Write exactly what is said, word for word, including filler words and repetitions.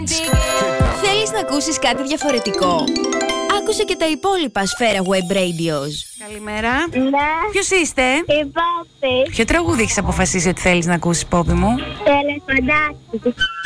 Θέλεις να ακούσεις κάτι διαφορετικό? Άκουσε και τα υπόλοιπα Σφαίρα Web Radios. Καλημέρα. Ναι. Ποιος είστε? Η Πόπη. Ποιο τραγούδι έχεις αποφασίσει ότι θέλεις να ακούσεις, Πόπη μου? Το ελεφαντάκι.